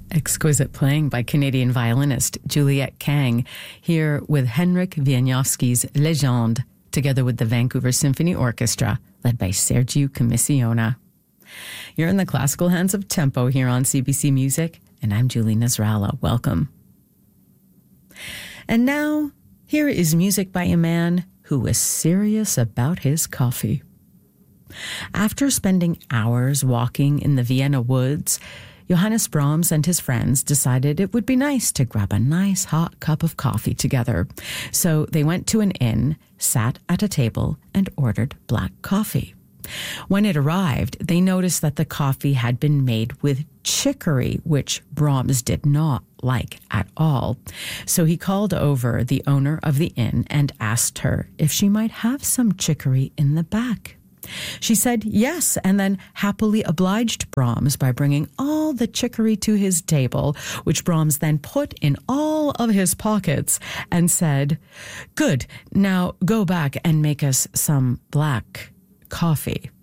Exquisite playing by Canadian violinist Juliette Kang, here with Henryk Wieniawski's Legende, together with the Vancouver Symphony Orchestra, led by Sergiu Commissiona. You're in the classical hands of tempo here on CBC Music, and I'm Julie Nasrallah. Welcome. And now, here is music by a man who was serious about his coffee. After spending hours walking in the Vienna woods, Johannes Brahms and his friends decided it would be nice to grab a nice hot cup of coffee together. So they went to an inn, sat at a table, and ordered black coffee. When it arrived, they noticed that the coffee had been made with chicory, which Brahms did not like at all. So he called over the owner of the inn and asked her if she might have some chicory in the back. She said yes, and then happily obliged Brahms by bringing all the chicory to his table, which Brahms then put in all of his pockets and said, "Good, now go back and make us some black coffee."